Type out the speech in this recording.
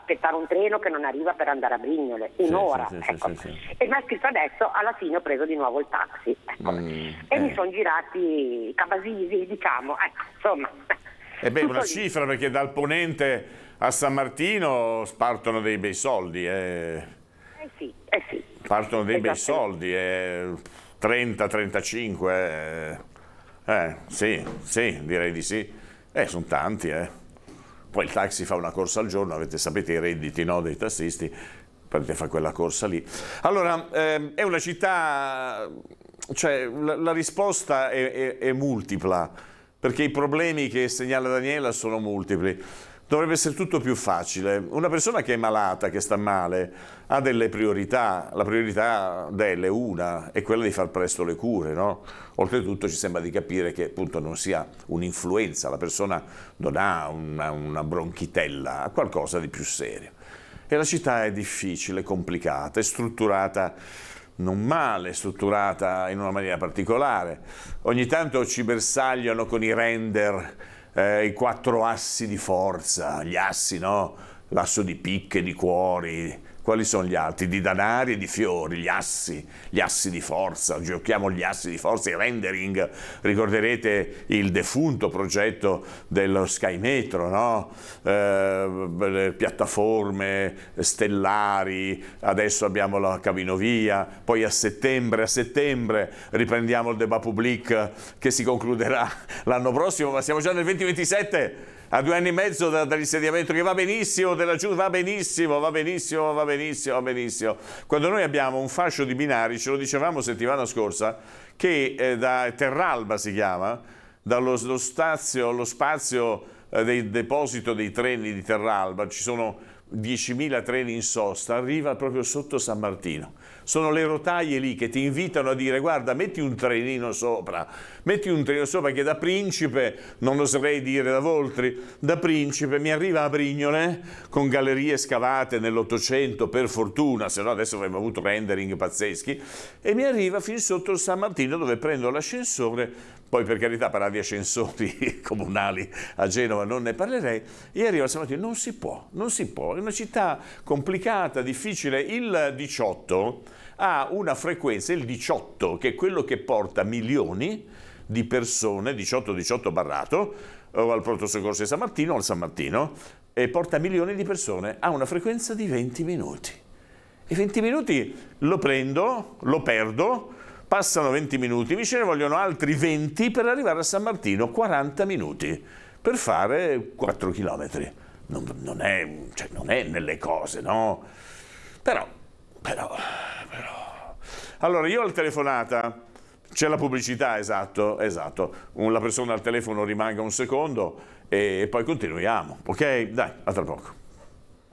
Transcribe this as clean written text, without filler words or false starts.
aspettare un treno che non arriva per andare a Brignole, un'ora, ecco. E mi ha scritto adesso, alla fine ho preso di nuovo il taxi, ecco. E mi sono girati i Cabasisi, diciamo, ecco, insomma. E beh, una cifra, perché dal Ponente a San Martino partono dei bei soldi, sì. Partono dei bei soldi, 30-35, sì, direi di sì. Sono tanti, Poi il taxi fa una corsa al giorno, sapete i redditi, no, dei tassisti, perché fa quella corsa lì. Allora, è una città, cioè la risposta è multipla, perché i problemi che segnala Daniela sono multipli. Dovrebbe essere tutto più facile. Una persona che è malata, che sta male, ha delle priorità. La priorità una è quella di far presto le cure, no? Oltretutto ci sembra di capire che appunto non sia un'influenza, la persona non ha una bronchitella, ha qualcosa di più serio. E la città è difficile, complicata, è strutturata non male, strutturata in una maniera particolare. Ogni tanto ci bersagliano con i render i 4 assi di forza, gli assi, no? L'asso di picche, di cuori. Quali sono gli altri? Di danari e di fiori, gli assi di forza. Giochiamo gli assi di forza, i rendering. Ricorderete il defunto progetto dello Sky Metro, no? Piattaforme stellari, adesso abbiamo la cabinovia, poi a settembre riprendiamo il débat public che si concluderà l'anno prossimo, ma siamo già nel 2027. A 2 anni e mezzo dall'insediamento, che va benissimo, della Giunta, va benissimo. Quando noi abbiamo un fascio di binari, ce lo dicevamo settimana scorsa, che da Terralba si chiama, dallo spazio del deposito dei treni di Terralba, ci sono 10.000 treni in sosta, arriva proprio sotto San Martino. Sono le rotaie lì che ti invitano a dire: guarda, metti un trenino sopra, che da Principe, non lo saprei dire da Voltri, da Principe mi arriva a Brignole, con gallerie scavate nell'800 per fortuna, se no adesso avremmo avuto rendering pazzeschi, e mi arriva fin sotto il San Martino, dove prendo l'ascensore. Poi, per carità, parlare di ascensori comunali a Genova non ne parlerei, e arriva a San Martino. Non si può, è una città complicata, difficile. Il 18 ha una frequenza, il 18, che è quello che porta milioni di persone, 18 barrato, o al pronto soccorso di San Martino, o al San Martino, e porta milioni di persone, ha una frequenza di 20 minuti. E 20 minuti lo prendo, lo perdo, passano 20 minuti, mi ce ne vogliono altri 20 per arrivare a San Martino, 40 minuti, per fare 4 chilometri. Non è nelle cose, no? Però. Allora, io ho la telefonata, c'è la pubblicità, esatto. La persona al telefono rimanga un secondo e poi continuiamo, ok? Dai, a tra poco.